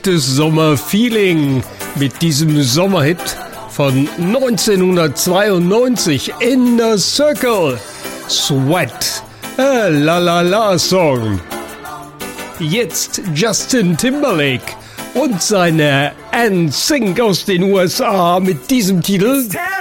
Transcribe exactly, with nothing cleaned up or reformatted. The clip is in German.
echtes Sommerfeeling mit diesem Sommerhit von neunzehnhundertzweiundneunzig, Inner Circle, Sweat, a La La La Song. Jetzt Justin Timberlake und seine N Sync aus den U S A mit diesem Titel